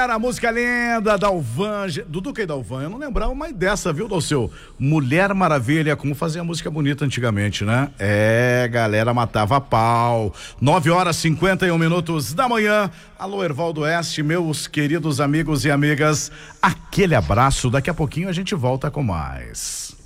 Era a música linda, Dalvan, Duduca e Dalvan, eu não lembrava mais dessa, viu, Dalceu? Mulher Maravilha, como fazia música bonita antigamente, né? Galera matava a pau. 9h51 da manhã. Alô, Ervaldo Oeste, meus queridos amigos e amigas, aquele abraço, daqui a pouquinho a gente volta com mais.